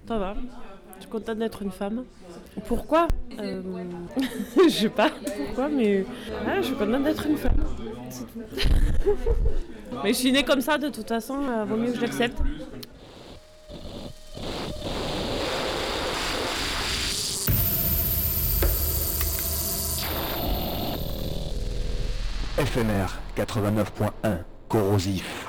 Ça va. Je suis contente d'être une femme. Pourquoi Je sais pas pourquoi, mais je suis contente d'être une femme. C'est tout. Mais je suis née comme ça, de toute façon, vaut mieux que je l'accepte. FMR 89.1 corrosif.